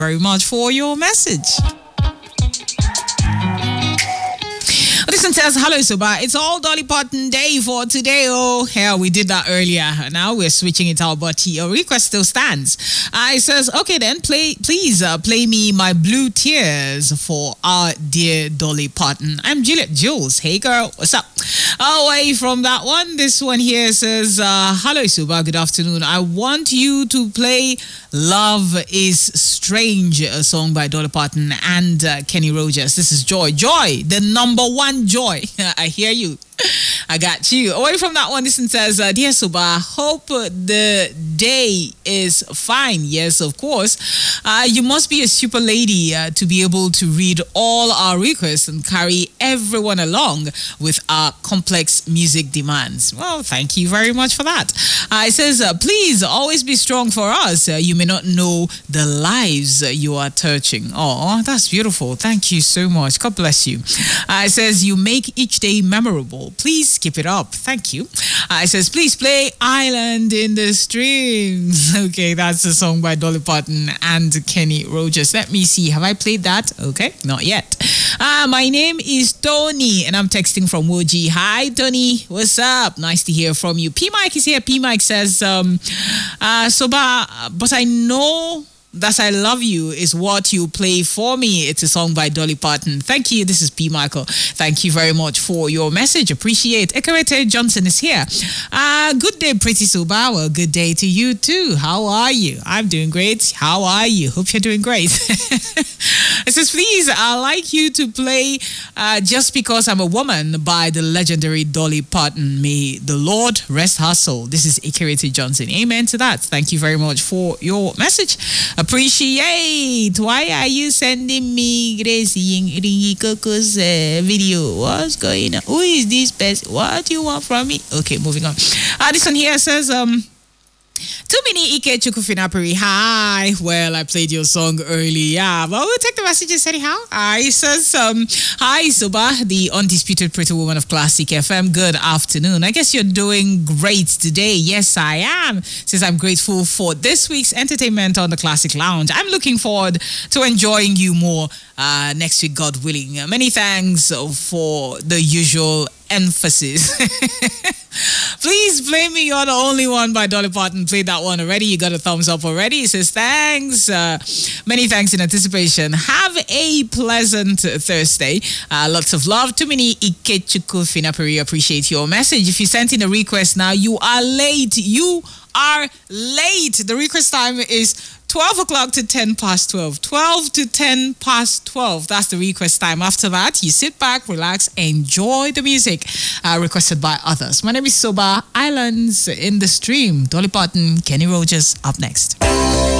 very much for your message. Listen says, hello, Suba. It's all Dolly Parton day for today. Oh, hell, we did that earlier. Now we're switching it out, but your request still stands. It says, okay, then please play me My Blue Tears for our dear Dolly Parton. I'm Juliet Jules. Hey, girl, what's up? Away from that one, this one here says, hello, Suba. Good afternoon. I want you to play Love is Strange, a song by Dolly Parton and Kenny Rogers. This is Joy. Joy, the number one joy. I hear you. I got you. Away from that one, this one says, dear Suba, hope the day is fine. Yes, of course. You must be a super lady to be able to read all our requests and carry everyone along with our complex music demands. Well, thank you very much for that. It says, please always be strong for us. You may not know the lives you are touching. Oh, that's beautiful. Thank you so much. God bless you. It says, you make each day memorable. Please keep it up. Thank you. It says, please play Island in the Streams. Okay, that's a song by Dolly Parton and Kenny Rogers. Let me see. Have I played that? Okay, not yet. My name is Tony and I'm texting from Woji. Hi, Tony. What's up? Nice to hear from you. P Mike is here. P Mike says, Soba, but I know That I Love You is what you play for me. It's a song by Dolly Parton. Thank you. This is P. Michael. Thank you very much for your message. Appreciate. Ekerete Johnson is here. Good day, Pretty Suba. Well, good day to you too. How are you? I'm doing great. How are you? Hope you're doing great. It says, please, I'd like you to play Just Because I'm a Woman by the legendary Dolly Parton. May the Lord rest her soul. This is Ekerete Johnson. Amen to that. Thank you very much for your message. Appreciate. Why are you sending me Gracie Ringy Coco's video? What's going on? Who is this person? What do you want from me? Okay, moving on. This one here says, Tumini Ike Chukufinapuri. Hi. Well, I played your song earlier, but we'll take the messages anyhow. It says, hi, Suba, the undisputed pretty woman of Classic FM. Good afternoon. I guess you're doing great today. Yes, I am. Since I'm grateful for this week's entertainment on the Classic Lounge. I'm looking forward to enjoying you more next week, God willing. Many thanks for the usual emphasis. Please play me You're the Only One by Dolly Parton. Played that one already. You got a thumbs up already. It says thanks. Many thanks in anticipation. Have a pleasant Thursday. Lots of love. Too many Ikechuku Finapuri. Appreciate your message. If you sent in a request now, you are late. You are late. The request time is 12 o'clock to 10 past 12. 12 to 10 past 12. That's the request time. After that, you sit back, relax, enjoy the music requested by others. My name is Soba. Islands in the Stream. Dolly Parton, Kenny Rogers up next.